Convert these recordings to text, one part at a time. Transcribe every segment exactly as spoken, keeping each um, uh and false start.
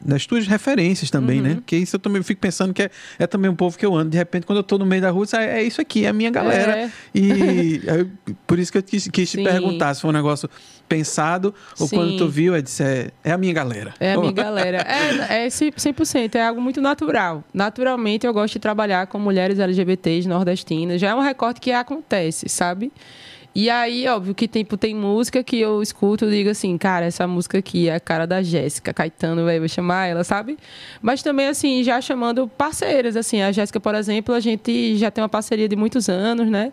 das tuas referências também, uhum. né? Porque isso eu também fico pensando que é, é também um povo que eu ando. De repente, quando eu tô no meio da rua, é, é isso aqui, é a minha galera. É. E é, por isso que eu quis, quis te perguntar se foi um negócio pensado ou Sim. quando tu viu, eu disse, é, é a minha galera. É a minha galera. É, é cem por cento, é algo muito natural. Naturalmente, eu gosto de trabalhar com mulheres L G B T s nordestinas. Já é um recorte que acontece, sabe? E aí, óbvio, que tipo, tem música que eu escuto e digo assim, cara, essa música aqui é a cara da Jéssica Caetano, véio, vou chamar ela, sabe? Mas também, assim, já chamando parceiras, assim. A Jéssica, por exemplo, a gente já tem uma parceria de muitos anos, né?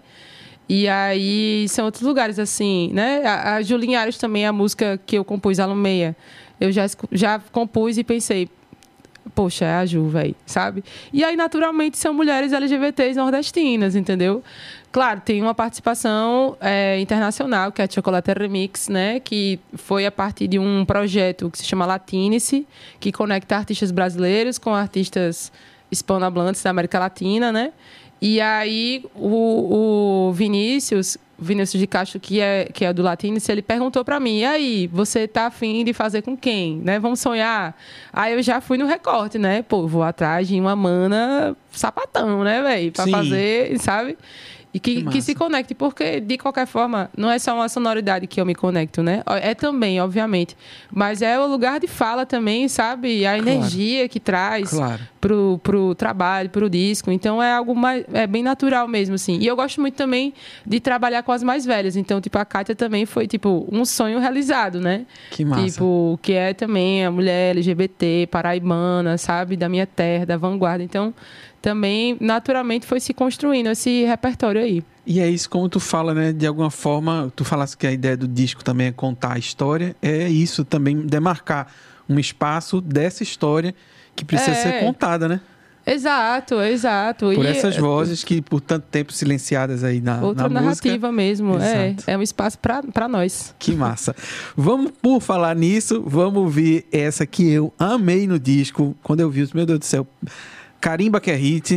E aí, são outros lugares, assim, né? A, a Julinha Ares também, a música que eu compus, Alumeia, eu já, já compus e pensei, poxa, é a Ju, velho, sabe? E aí, naturalmente, são mulheres L G B T s nordestinas, entendeu? Claro, tem uma participação é, internacional, que é a Chocolate Remix, né? Que foi a partir de um projeto que se chama Latinice, que conecta artistas brasileiros com artistas hispanohablantes da América Latina, né? E aí, o, o Vinícius... Vinícius de Castro, que é, que é do Latinice, ele perguntou para mim, e aí, você tá afim de fazer com quem? Né? Vamos sonhar? Aí eu já fui no recorte, né? Pô, vou atrás de uma mana sapatão, né, velho? Pra Sim. fazer, sabe? E que, que, que se conecte, porque, de qualquer forma, não é só uma sonoridade que eu me conecto, né? É também, obviamente. Mas é o lugar de fala também, sabe? A claro. energia que traz claro. pro, pro trabalho, pro disco. Então, é algo mais... É bem natural mesmo, assim. E eu gosto muito também de trabalhar com as mais velhas. Então, tipo, a Kátia também foi, tipo, um sonho realizado, né? Que massa. Tipo, que é também a mulher L G B T, paraibana, sabe? Da minha terra, da vanguarda. Então... também, naturalmente, foi se construindo esse repertório aí. E é isso, como tu fala, né? De alguma forma, tu falaste que a ideia do disco também é contar a história. É isso também, demarcar um espaço dessa história que precisa é. ser contada, né? Exato, exato. Por e essas vozes que, por tanto tempo, silenciadas aí na, outra na música. Outra narrativa mesmo. É, é um espaço para nós. Que massa. Vamos, por falar nisso, vamos ouvir essa que eu amei no disco. Quando eu vi, meu Deus do céu... Carimba que é hit.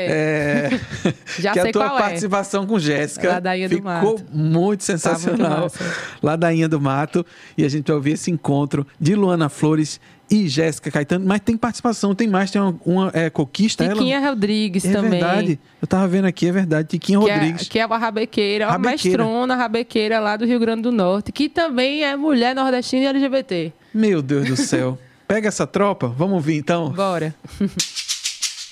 É. É, Já que sei a tua qual participação é. com Jéssica Ladainha do ficou Mato. muito sensacional. Tá muito Ladainha do Mato. E a gente vai ouvir esse encontro de Luana Flores e Jéssica Caetano. Mas tem participação, tem mais. Tem uma, uma é, coquista. Tiquinha ela... Rodrigues é também. É verdade. Eu tava vendo aqui, é verdade. Tiquinha que Rodrigues. É, que é uma rabequeira, uma rabequeira. mestrona rabequeira lá do Rio Grande do Norte, que também é mulher nordestina e L G B T. Meu Deus do céu. Pega essa tropa. Vamos ouvir então? Bora.